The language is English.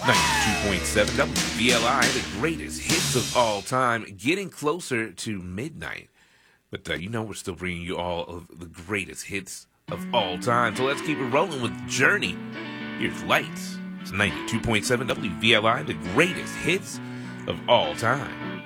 92.7 WVLI, the greatest hits of all time, getting closer to midnight. But we're still bringing you all of the greatest hits of all time. So let's keep it rolling with Journey. Here's Lights. It's 92.7 WVLI, the greatest hits of all time.